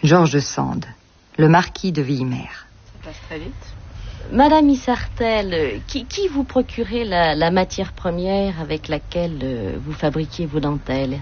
Georges Sand, le marquis de Villemer. Ça passe très vite. Madame Issartel, qui vous procurait la matière première avec laquelle vous fabriquiez vos dentelles?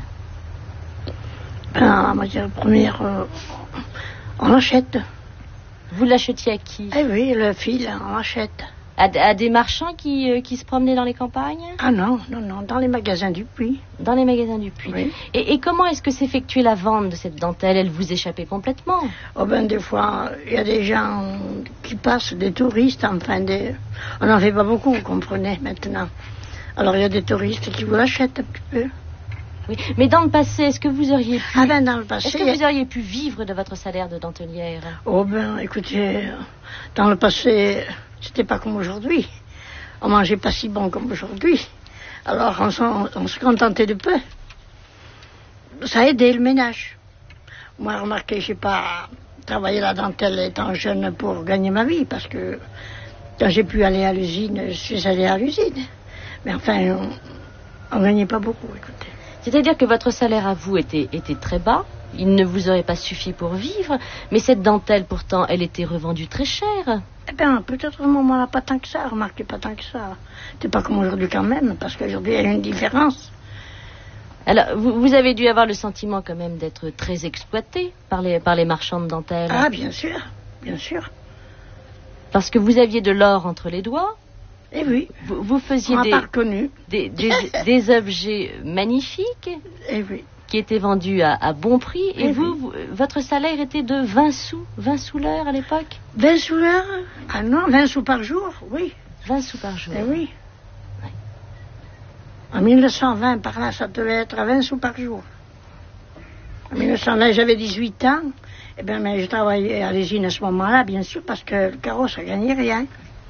La matière première, on l'achète. Vous l'achetiez à qui? Eh oui, le fil, on l'achète. À des marchands qui se promenaient dans les campagnes? Ah non, dans les magasins du Puy. Dans les magasins du Puy. Oui. Et comment est-ce que s'effectuait la vente de cette dentelle? Elle vous échappait complètement? Oh ben, des fois, il y a des gens qui passent, des touristes, enfin, on n'en fait pas beaucoup, vous comprenez, maintenant. Alors, il y a des touristes qui vous l'achètent un petit peu. Oui, mais dans le passé, est-ce que vous auriez pu... Ah ben, dans le passé... Est-ce que vous auriez pu vivre de votre salaire de dentelière? Oh ben, écoutez, dans le passé, c'était pas comme aujourd'hui. On mangeait pas si bon comme aujourd'hui. Alors, on se contentait de peu. Ça a aidé le ménage. Moi, remarquez, j'ai pas travaillé la dentelle étant jeune pour gagner ma vie, parce que quand j'ai pu aller à l'usine, je suis allée à l'usine. Mais enfin, on gagnait pas beaucoup, écoutez. C'est-à-dire que votre salaire à vous était très bas, il ne vous aurait pas suffi pour vivre, mais cette dentelle, pourtant, elle était revendue très cher. Eh bien, peut-être au moment-là, pas tant que ça, remarquez, pas tant que ça. C'est pas comme aujourd'hui quand même, parce qu'aujourd'hui, il y a une différence. Alors, vous avez dû avoir le sentiment quand même d'être très exploité par les marchands de dentelles. Ah, bien sûr, bien sûr. Parce que vous aviez de l'or entre les doigts. Eh oui. Vous faisiez des objets magnifiques. Eh oui. Qui étaient vendus à bon prix. Et vous, votre salaire était de 20 sous l'heure à l'époque? 20 sous l'heure? Ah non, 20 sous par jour, oui. 20 sous par jour. Eh oui. Ouais. En 1920, par là, ça devait être à 20 sous par jour. En 1920, j'avais 18 ans. Eh bien, mais je travaillais à l'usine à ce moment-là, bien sûr, parce que le carreau, ça gagnait rien.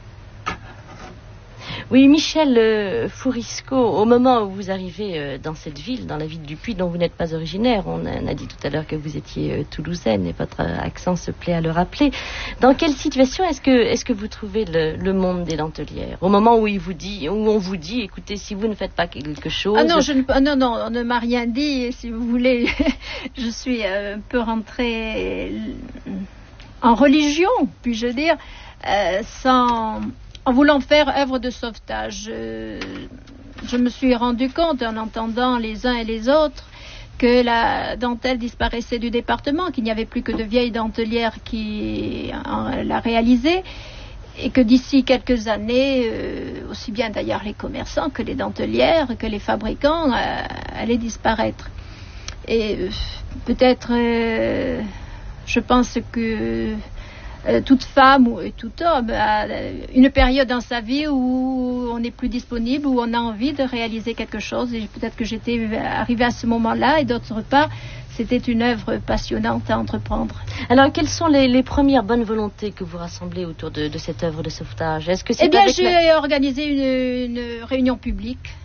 Oui, Michel Fourisco, au moment où vous arrivez dans cette ville, dans la ville du Puy, dont vous n'êtes pas originaire, on a dit tout à l'heure que vous étiez toulousaine et votre accent se plaît à le rappeler. Dans quelle situation est-ce que vous trouvez le monde des dentelières? Au moment où on vous dit, écoutez, si vous ne faites pas quelque chose... Ah non, non, on ne m'a rien dit, si vous voulez. Je suis un peu rentrée en religion, puis-je dire, en voulant faire œuvre de sauvetage. Je me suis rendu compte, en entendant les uns et les autres, que la dentelle disparaissait du département, qu'il n'y avait plus que de vieilles dentelières qui la réalisaient, et que d'ici quelques années, aussi bien d'ailleurs les commerçants que les dentelières, que les fabricants, allaient disparaître. Et peut-être, je pense que toute femme ou tout homme a une période dans sa vie où on n'est plus disponible, où on a envie de réaliser quelque chose, et peut-être que j'étais arrivée à ce moment-là, et d'autre part, c'était une œuvre passionnante à entreprendre. Alors, quelles sont les premières bonnes volontés que vous rassemblez autour de cette œuvre de sauvetage? Est-ce que c'est j'ai organisé une réunion publique.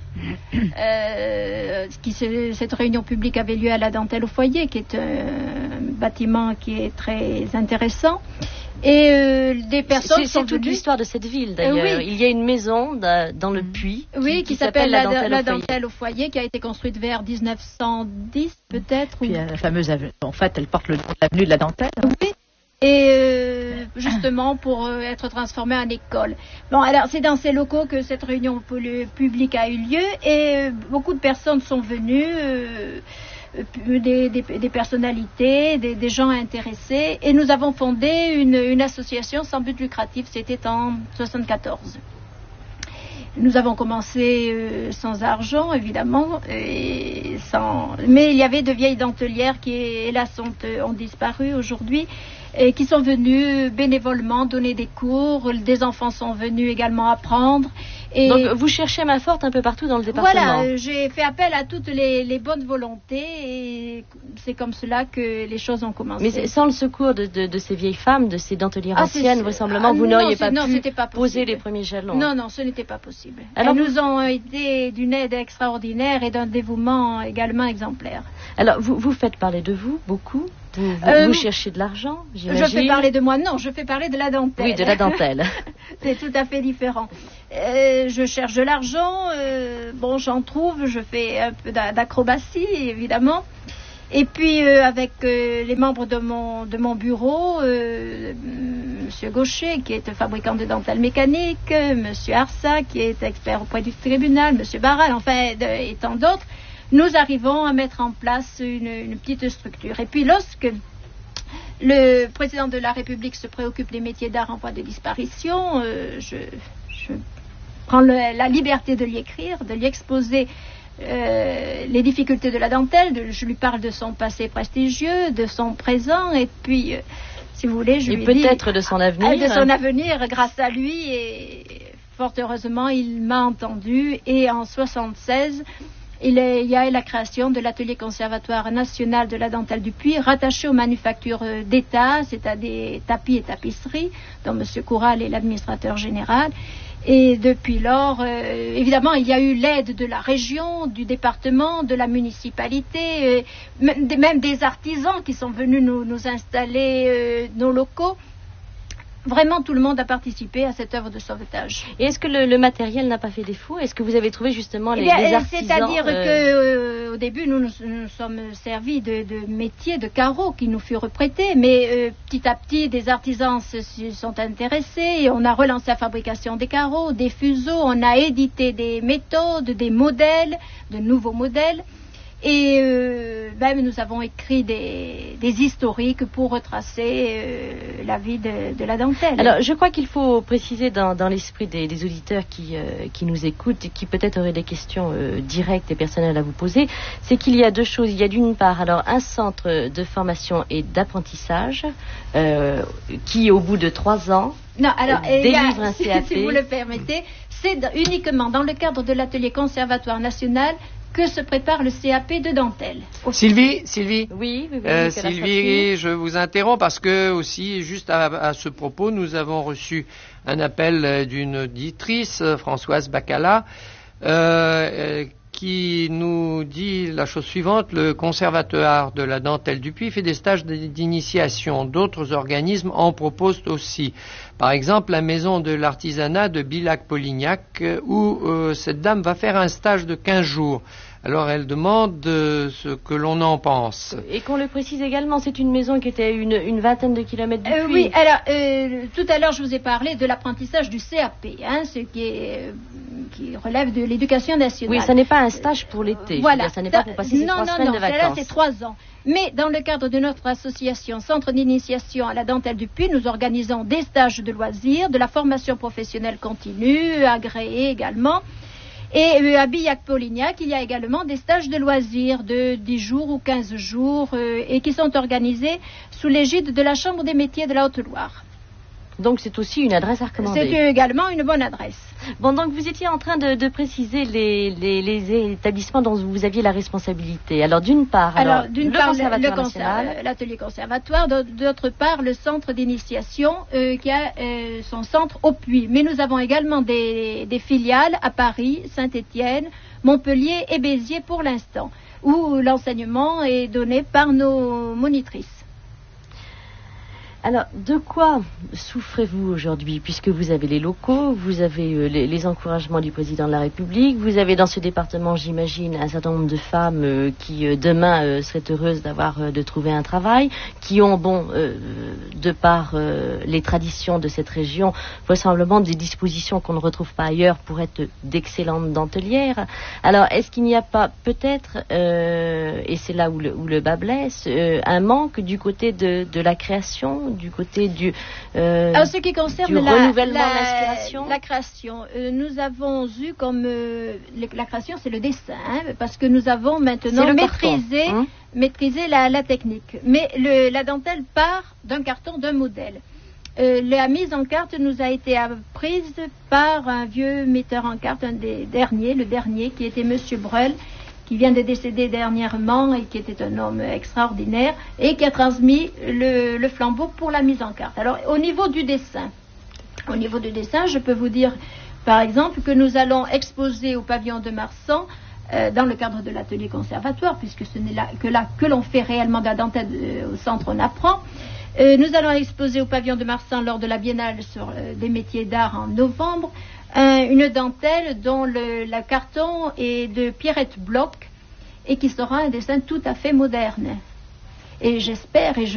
Cette réunion publique avait lieu à la Dentelle au Foyer, qui est un bâtiment qui est très intéressant. Et des personnes c'est toute l'histoire de cette ville d'ailleurs. Oui. Il y a une maison dans le Puy qui s'appelle la Dentelle au Foyer, qui a été construite vers 1910 peut-être. Puis la fameuse avenue, en fait, elle porte le nom de l'avenue de la Dentelle. Oui. Et justement pour être transformée en école. Bon, alors c'est dans ces locaux que cette réunion publique a eu lieu, et beaucoup de personnes sont venues. Des personnalités, des gens intéressés, et nous avons fondé une association sans but lucratif. C'était en 1974. Nous avons commencé sans argent, évidemment, mais il y avait de vieilles dentelières qui, hélas, ont disparu aujourd'hui, et qui sont venues bénévolement donner des cours. Des enfants sont venus également apprendre. Et donc vous cherchez main forte un peu partout dans le département. Voilà, j'ai fait appel à toutes les bonnes volontés, et c'est comme cela que les choses ont commencé. Mais sans le secours de ces vieilles femmes, de ces dentelières anciennes, vraisemblablement, vous n'auriez pas pu poser les premiers jalons. Non, ce n'était pas possible. Alors elles nous ont été d'une aide extraordinaire et d'un dévouement également exemplaire. Alors vous faites parler de vous beaucoup. Vous cherchez de l'argent, j'imagine. Je fais parler de moi, non, je fais parler de la dentelle. Oui, de la dentelle. C'est tout à fait différent. Je cherche de l'argent, j'en trouve, je fais un peu d'acrobatie, évidemment. Et puis avec les membres de mon bureau, Monsieur Gaucher, qui est fabricant de dentelles mécaniques, Monsieur Arsa, qui est expert auprès du tribunal, Monsieur Barral, enfin, et tant d'autres, nous arrivons à mettre en place une petite structure. Et puis lorsque le président de la République se préoccupe des métiers d'art en voie de disparition, je prends la liberté de lui écrire, de lui exposer les difficultés de la dentelle, je lui parle de son passé prestigieux, de son présent, et puis, si vous voulez, je lui dis... Et peut-être de son avenir. De son avenir, grâce à lui, et fort heureusement, il m'a entendu, et en 1976... Il y a la création de l'atelier conservatoire national de la dentelle du Puy, rattaché aux manufactures d'État, c'est-à-dire tapis et tapisseries, dont M. Coural est l'administrateur général. Et depuis lors, évidemment, il y a eu l'aide de la région, du département, de la municipalité, même des artisans qui sont venus nous installer nos locaux. Vraiment, tout le monde a participé à cette œuvre de sauvetage. Et est-ce que le matériel n'a pas fait défaut? Est-ce que vous avez trouvé justement les artisans? C'est-à-dire qu'au début, nous sommes servis de métiers, de carreaux qui nous furent prêtés, mais petit à petit, des artisans se sont intéressés et on a relancé la fabrication des carreaux, des fuseaux, on a édité des méthodes, des modèles, de nouveaux modèles. Et même nous avons écrit des historiques pour retracer la vie de la dentelle. Alors, je crois qu'il faut préciser dans l'esprit des auditeurs qui nous écoutent et qui peut-être auraient des questions directes et personnelles à vous poser, c'est qu'il y a deux choses. Il y a d'une part, alors, un centre de formation et d'apprentissage qui, au bout de 3 ans, délivre un CAP. Si vous le permettez, c'est uniquement dans le cadre de l'atelier conservatoire national que se prépare le CAP de dentelle. Sylvie. Oui, Sylvie, je vous interromps parce que aussi, juste à ce propos, nous avons reçu un appel d'une auditrice, Françoise Bacala, qui nous dit la chose suivante: le conservatoire de la dentelle du Puy fait des stages d'initiation. D'autres organismes en proposent aussi. Par exemple, la maison de l'artisanat de Bilac-Polignac, où cette dame va faire un stage de 15 jours. Alors elle demande ce que l'on en pense. Et qu'on le précise également, c'est une maison qui était à une vingtaine de kilomètres du Puy. Oui, alors tout à l'heure je vous ai parlé de l'apprentissage du CAP, ce qui relève de l'éducation nationale. Oui, ça n'est pas un stage pour l'été. Voilà. Ça n'est pas pour passer ces 3 semaines de vacances. Non, c'est 3 ans. Mais dans le cadre de notre association Centre d'initiation à la dentelle du Puy, nous organisons des stages de loisirs, de la formation professionnelle continue, agréée également. Et à Billac-Polignac, il y a également des stages de loisirs de 10 jours ou 15 jours et qui sont organisés sous l'égide de la Chambre des métiers de la Haute-Loire. Donc c'est aussi une adresse à recommander. C'est également une bonne adresse. Bon, donc vous étiez en train de préciser les établissements dont vous aviez la responsabilité. Alors d'une part, l'atelier conservatoire, d'autre part le centre d'initiation qui a son centre au Puy. Mais nous avons également des filiales à Paris, Saint-Étienne, Montpellier et Béziers pour l'instant, où l'enseignement est donné par nos monitrices. Alors, de quoi souffrez-vous aujourd'hui, puisque vous avez les locaux, vous avez les encouragements du président de la République, vous avez dans ce département, j'imagine, un certain nombre de femmes qui demain seraient heureuses de trouver un travail, qui ont, de par les traditions de cette région, vraisemblablement des dispositions qu'on ne retrouve pas ailleurs pour être d'excellentes dentelières. Alors, est-ce qu'il n'y a pas peut-être, et c'est là où le bas blesse, un manque du côté de la création, du côté du ce qui concerne renouvellement de l'inspiration, la création, nous avons eu comme la création, c'est le dessin, parce que nous avons maintenant maîtrisé la technique. Mais la dentelle part d'un carton, d'un modèle. La mise en carte nous a été apprise par un vieux metteur en carte, le dernier, qui était Monsieur Breul, qui vient de décéder dernièrement et qui était un homme extraordinaire et qui a transmis le flambeau pour la mise en carte. Alors, au niveau du dessin, je peux vous dire, par exemple, que nous allons exposer au pavillon de Marsan, dans le cadre de l'atelier conservatoire, puisque ce n'est là que l'on fait réellement de la dentelle au centre, on apprend. Nous allons exposer au pavillon de Marsan lors de la biennale sur des métiers d'art en novembre, une dentelle dont le carton est de Pierrette Bloch et qui sera un dessin tout à fait moderne. Et j'espère et